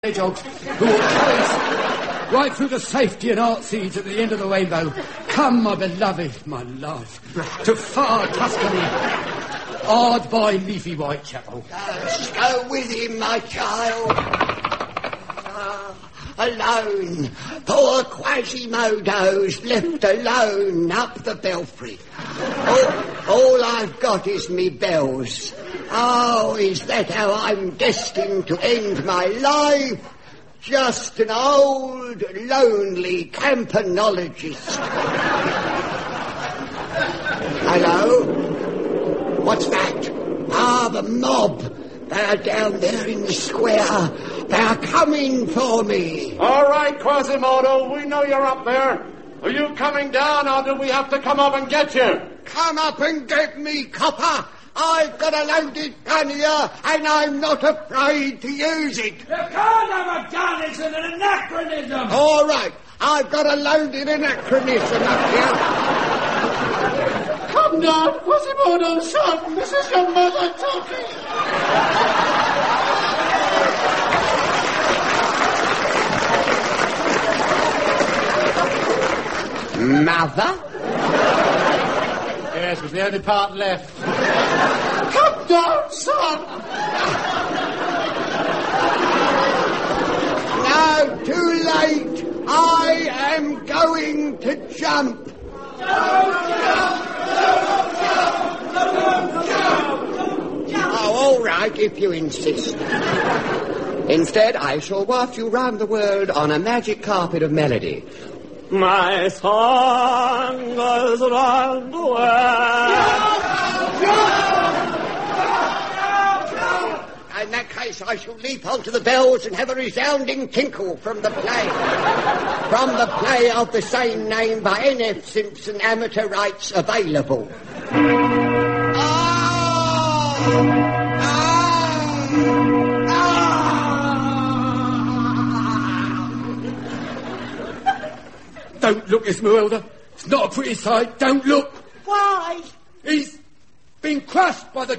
hedgehogs who will carry us right through the safety and art seeds at the end of the rainbow. Come, my beloved, my love, to far Tuscany, hard by leafy Whitechapel. Go with him, my child. Alone. Poor Quasimodo's left alone up the belfry. All I've got is me bells. Oh, is that how I'm destined to end my life? Just an old, lonely campanologist. Hello? What's that? Ah, the mob. They're down there in the square. They're coming for me. All right, Quasimodo, we know you're up there. Are you coming down, or do we have to come up and get you? Come up and get me, copper. I've got a loaded gun here, and I'm not afraid to use it. You can't have a gun, it's an anachronism. All right, I've got a loaded anachronism up here. Come down, Quasimodo, son. This is your mother talking. Mother? Yes, it was the only part left. Come down, son. No, too late. I am going to jump. Oh, all right, if you insist. Instead, I shall waft you round the world on a magic carpet of melody. My song goes round the world. In that case, I shall leap onto the bells and have a resounding tinkle from the play. From the play of the same name by N.F. Simpson, amateur rights available. Don't look, Esmeralda. It's not a pretty sight. Don't look. Why? He's been crushed by the